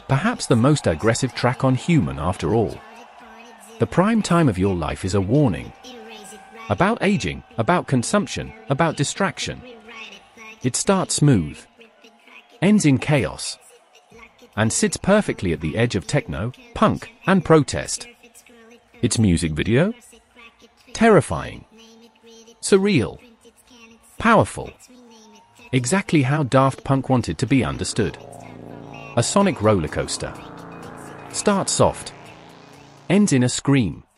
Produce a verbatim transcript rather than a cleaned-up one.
Perhaps the most aggressive track on Human after all. The prime time of your life is a warning. About aging, about consumption, about distraction. It starts smooth, ends in chaos, and sits perfectly at the edge of techno, punk, and protest. Its music video? Terrifying. Surreal. Powerful. Exactly how Daft Punk wanted to be understood. A sonic rollercoaster. Starts soft, ends in a scream.